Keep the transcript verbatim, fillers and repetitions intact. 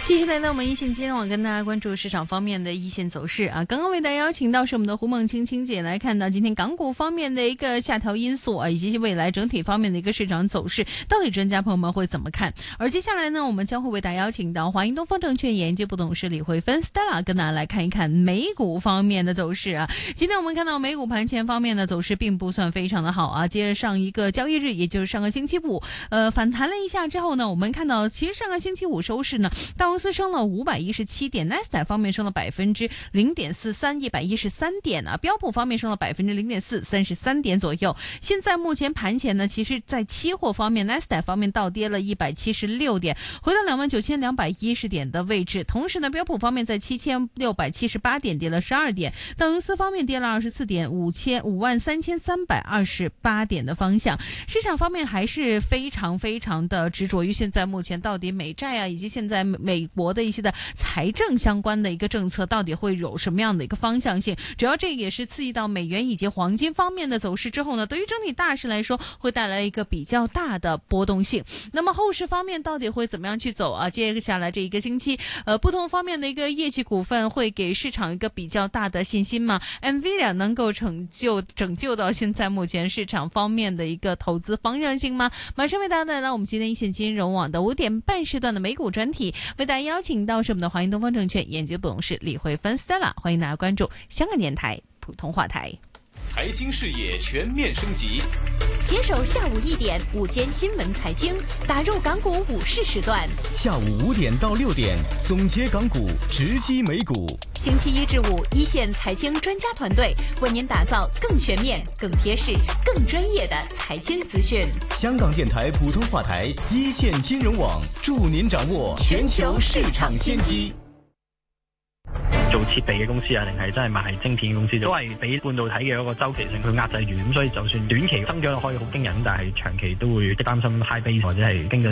继续来到我们一线金融网，跟大家关注市场方面的一线走势啊。刚刚为大家邀请到是我们的胡梦清清姐来看到今天港股方面的一个下调因素啊，以及未来整体方面的一个市场走势，到底专家朋友们会怎么看？而接下来呢，我们将会为大家邀请到华盈东方证券研究部董事李慧芬 Stella 跟大家来看一看美股方面的走势啊。今天我们看到美股盘前方面的走势并不算非常的好啊，接着上一个交易日，也就是上个星期五，呃，反弹了一下之后呢，我们看到其实上个星期五收市呢，道琼斯升了五百一十七点，纳斯达克方面升了百分之零点四三，一百一十三点啊，标普方面升了百分之零点四，三十三点左右。现在目前盘前呢，其实在期货方面，纳斯达克方面倒跌了一百七十六点，回到两万九千两百一十点的位置。同时呢，标普方面在七千六百七十八点跌了十二点，道琼斯方面跌了二十四点，五千五万三千三百二十八点的方向。市场方面还是非常非常的执着于现在目前到底美债啊，以及现在美国的一些的财政相关的一个政策到底会有什么样的一个方向性。主要这也是刺激到美元以及黄金方面的走势之后呢，对于整体大势来说会带来一个比较大的波动性。那么后市方面到底会怎么样去走啊？接下来这一个星期呃，不同方面的一个业绩股份会给市场一个比较大的信心吗？ Nvidia 能够拯救拯救到现在目前市场方面的一个投资方向性吗？马上为大家带来我们今天一线金融网的五点半时段的美股专题，为大家邀请到是我们的华盈东方证券研究部董事李慧芬 Stella， 欢迎大家关注香港电台普通话台。 财经视野全面升级， 携手下午一点午间新闻财经，打入港股午市时段。 下午五点到六点，总结港股，直击美股。 星期一至五，一线财经专家团队为您打造更全面、更贴市、更专业的财经资讯。 香港電台普通話台，一線金融網，助您掌握全球市場先機。 做設備嘅公司啊，定係真係賣晶片嘅公司，都係俾半導體嘅一個周期性去壓制住，咁所以就算短期增長可以好驚人，但係長期都會擔心 high base 或者係經濟